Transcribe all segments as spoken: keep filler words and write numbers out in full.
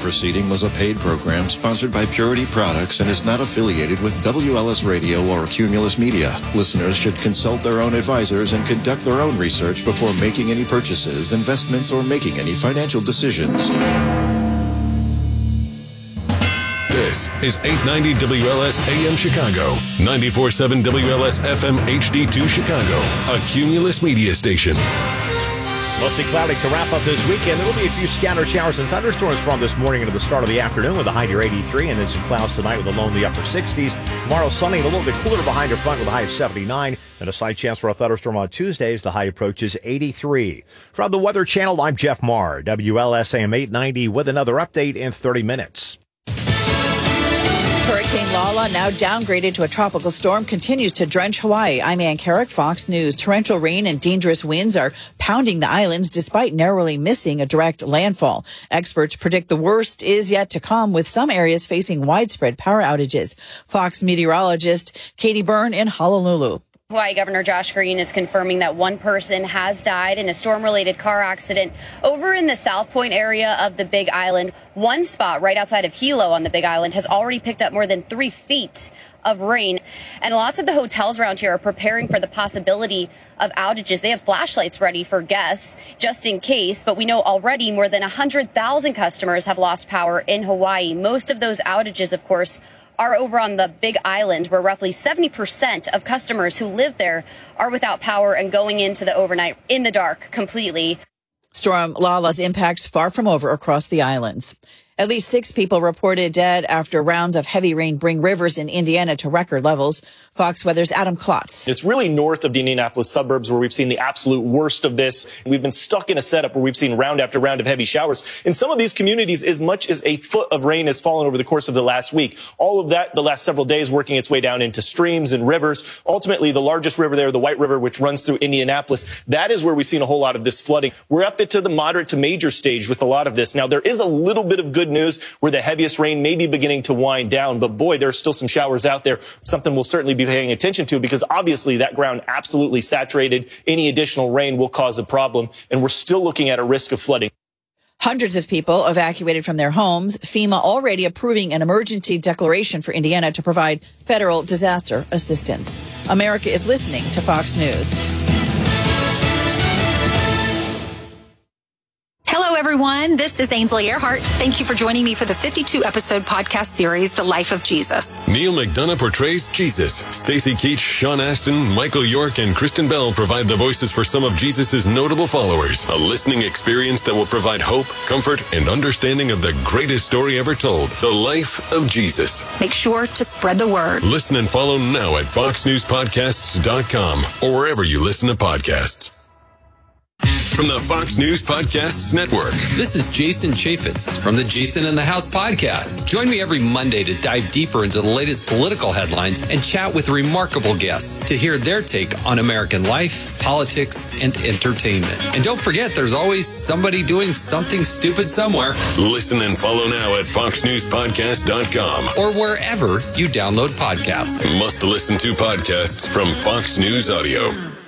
proceeding was a paid program sponsored by Purity Products and is not affiliated with W L S Radio or Cumulus Media. Listeners should consult their own advisors and conduct their own research before making any purchases, investments, or making any financial decisions. This is eight ninety W L S A M Chicago, ninety-four point seven W L S F M H D two Chicago, a Cumulus Media station. Mostly cloudy to wrap up this weekend. There will be a few scattered showers and thunderstorms from this morning into the start of the afternoon with a high near eighty-three, and then some clouds tonight with a low in the upper sixties. Tomorrow sunny and a little bit cooler behind the front with a high of seventy-nine, and a slight chance for a thunderstorm on Tuesdays. The high approaches eighty-three. From the Weather Channel, I'm Jeff Marr, W L S A M eight ninety with another update in thirty minutes. Hurricane Lala, now downgraded to a tropical storm, continues to drench Hawaii. I'm Ann Carrick, Fox News. Torrential rain and dangerous winds are pounding the islands despite narrowly missing a direct landfall. Experts predict the worst is yet to come, with some areas facing widespread power outages. Fox meteorologist Katie Byrne in Honolulu. Hawaii Governor Josh Green is confirming that one person has died in a storm-related car accident over in the South Point area of the Big Island. One spot right outside of Hilo on the Big Island has already picked up more than three feet of rain. And lots of the hotels around here are preparing for the possibility of outages. They have flashlights ready for guests just in case. But we know already more than one hundred thousand customers have lost power in Hawaii. Most of those outages, of course, are over on the Big Island, where roughly seventy percent of customers who live there are without power and going into the overnight in the dark completely. Storm Lala's impacts far from over across the islands. At least six people reported dead after rounds of heavy rain bring rivers in Indiana to record levels. Fox Weather's Adam Klotz. It's really north of the Indianapolis suburbs where we've seen the absolute worst of this. We've been stuck in a setup where we've seen round after round of heavy showers. In some of these communities, as much as a foot of rain has fallen over the course of the last week. All of that, the last several days, working its way down into streams and rivers. Ultimately, the largest river there, the White River, which runs through Indianapolis, that is where we've seen a whole lot of this flooding. We're up into the moderate to major stage with a lot of this. Now, there is a little bit of good news where the heaviest rain may be beginning to wind down. But boy, there are still some showers out there, something we'll certainly be paying attention to, because obviously that ground absolutely saturated. Any additional rain will cause a problem, and we're still looking at a risk of flooding. Hundreds of people evacuated from their homes. FEMA already approving an emergency declaration for Indiana to provide federal disaster assistance. America is listening to Fox News. Hello, everyone. This is Ainsley Earhart. Thank you for joining me for the fifty-two episode podcast series, The Life of Jesus. Neil McDonough portrays Jesus. Stacey Keach, Sean Astin, Michael York, and Kristen Bell provide the voices for some of Jesus' notable followers. A listening experience that will provide hope, comfort, and understanding of the greatest story ever told, The Life of Jesus. Make sure to spread the word. Listen and follow now at fox news podcasts dot com or wherever you listen to podcasts. From the Fox News Podcasts Network. This is Jason Chaffetz from the Jason in the House podcast. Join me every Monday to dive deeper into the latest political headlines and chat with remarkable guests to hear their take on American life, politics, and entertainment. And don't forget, there's always somebody doing something stupid somewhere. Listen and follow now at fox news podcast dot com or wherever you download podcasts. Must listen to podcasts from Fox News Audio.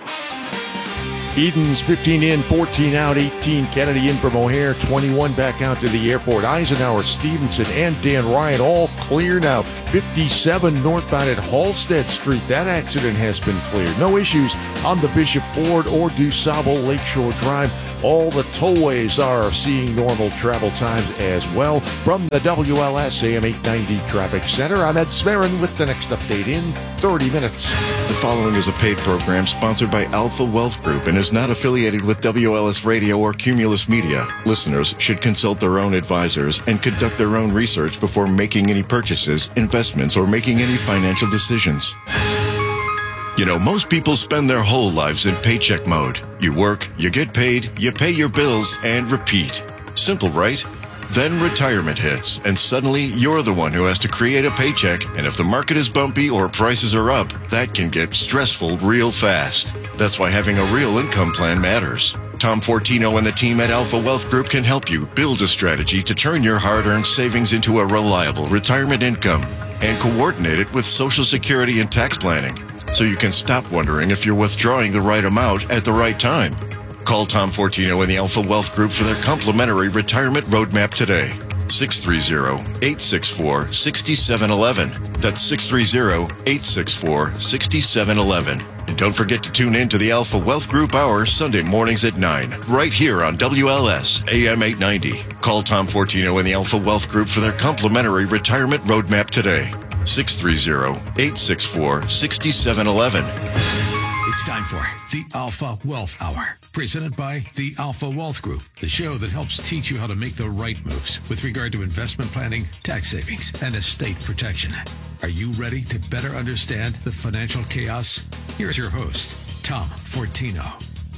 Edens fifteen in, fourteen out, eighteen Kennedy in from O'Hare, twenty-one back out to the airport. Eisenhower, Stevenson, and Dan Ryan all clear now. fifty-seven northbound at Halstead Street. That accident has been cleared. No issues on the Bishop Ford or DuSable Lakeshore Drive. All the tollways are seeing normal travel times as well. From the W L S A M eight ninety Traffic Center, I'm Ed Smerin with the next update in thirty minutes. The following is a paid program sponsored by Alpha Wealth Group and is not affiliated with W L S Radio or Cumulus Media. Listeners should consult their own advisors and conduct their own research before making any purchases, investments, or making any financial decisions. You know, most people spend their whole lives in paycheck mode. You work, you get paid, you pay your bills, and repeat. Simple, right? Then retirement hits, and suddenly you're the one who has to create a paycheck, and if the market is bumpy or prices are up, that can get stressful real fast. That's why having a real income plan matters. Tom Fortino and the team at Alpha Wealth Group can help you build a strategy to turn your hard-earned savings into a reliable retirement income and coordinate it with Social Security and tax planning, so you can stop wondering if you're withdrawing the right amount at the right time. Call Tom Fortino and the Alpha Wealth Group for their complimentary retirement roadmap today. six three zero, eight six four, six seven one one. That's six three zero, eight six four, six seven one one. And don't forget to tune in to the Alpha Wealth Group Hour Sunday mornings at nine, right here on W L S A M eight ninety. Call Tom Fortino and the Alpha Wealth Group for their complimentary retirement roadmap today. six three zero, eight six four, six seven one one. It's time for the Alpha Wealth Hour, presented by the Alpha Wealth Group, the show that helps teach you how to make the right moves with regard to investment planning, tax savings, and estate protection. Are you ready to better understand the financial chaos? Here's your host, Tom Fortino.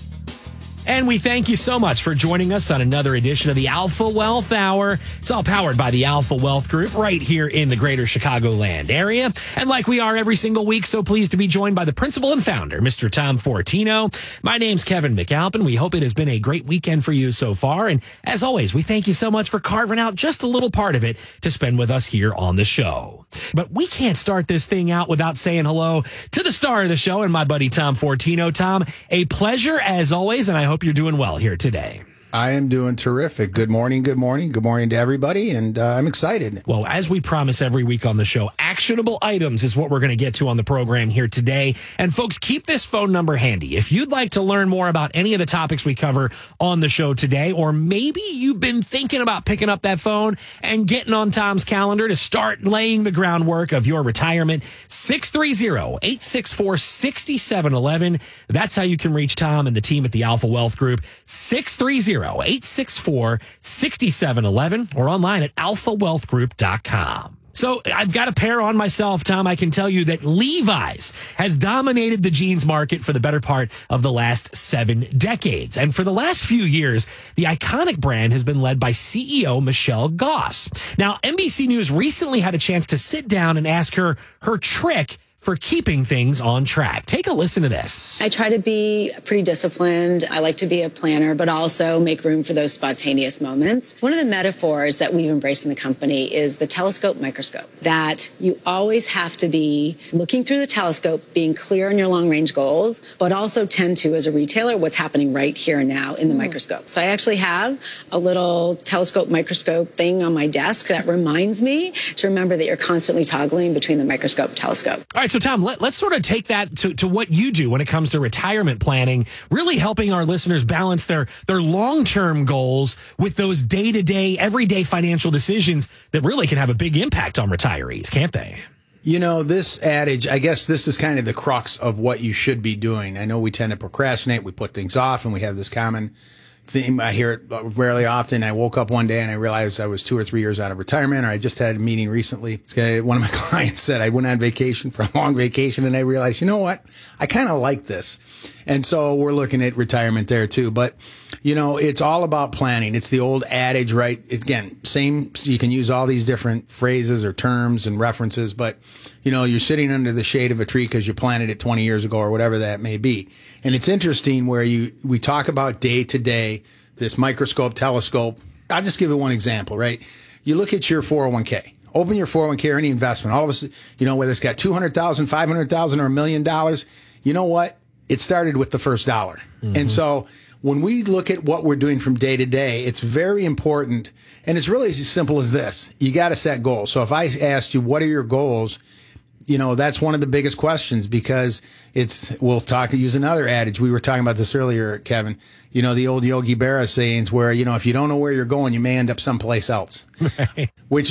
And we thank you so much for joining us on another edition of the Alpha Wealth Hour. It's all powered by the Alpha Wealth Group right here in the greater Chicagoland area. And like we are every single week, so pleased to be joined by the principal and founder, Mister Tom Fortino. My name's Kevin McAlpin. We hope it has been a great weekend for you so far. And as always, we thank you so much for carving out just a little part of it to spend with us here on the show. But we can't start this thing out without saying hello to the star of the show and my buddy Tom Fortino. Tom, a pleasure as always, and I hope you're doing well here today. I am doing terrific. Good morning, good morning, good morning to everybody, and uh, I'm excited. Well, as we promise every week on the show, actionable items is what we're going to get to on the program here today. And folks, keep this phone number handy. If you'd like to learn more about any of the topics we cover on the show today, or maybe you've been thinking about picking up that phone and getting on Tom's calendar to start laying the groundwork of your retirement, six three zero, eight six four, six seven one one. That's how you can reach Tom and the team at the Alpha Wealth Group, six three zero, eight six four, six seven one one, or online at alpha wealth group dot com. So I've got a pair on myself, Tom. I can tell you that Levi's has dominated the jeans market for the better part of the last seven decades. And for the last few years, the iconic brand has been led by C E O Michelle Goss. Now, N B C News recently had a chance to sit down and ask her her trick for keeping things on track. Take a listen to this. I try to be pretty disciplined. I like to be a planner, but also make room for those spontaneous moments. One of the metaphors that we've embraced in the company is the telescope microscope, that you always have to be looking through the telescope, being clear on your long range goals, but also tend to, as a retailer, what's happening right here and now in the mm. microscope. So I actually have a little telescope microscope thing on my desk that reminds me to remember that you're constantly toggling between the microscope and telescope. All right. So, Tom, let, let's sort of take that to, to what you do when it comes to retirement planning, really helping our listeners balance their, their long-term goals with those day-to-day, everyday financial decisions that really can have a big impact on retirees, can't they? You know, this adage, I guess this is kind of the crux of what you should be doing. I know we tend to procrastinate, we put things off, and we have this common theme. I hear it rarely often. I woke up one day and I realized I was two or three years out of retirement, or I just had a meeting recently. One of my clients said I went on vacation for a long vacation, and I realized, you know what? I kind of like this. And so we're looking at retirement there too. But, you know, it's all about planning. It's the old adage, right? Again, same, you can use all these different phrases or terms and references, but, you know, you're sitting under the shade of a tree because you planted it twenty years ago or whatever that may be. And it's interesting where you, we talk about day to day, this microscope, telescope. I'll just give it one example, right? You look at your four oh one k. Open your four oh one k or any investment. All of us, you know, whether it's got two hundred thousand dollars, five hundred thousand dollars, or a million dollars, you know what? It started with the first dollar. Mm-hmm. And so when we look at what we're doing from day to day, it's very important. And it's really as simple as this. You got to set goals. So if I asked you, what are your goals? You know, that's one of the biggest questions, because it's, we'll talk, use another adage. We were talking about this earlier, Kevin. You know, the old Yogi Berra sayings where, you know, if you don't know where you're going, you may end up someplace else. Right. Which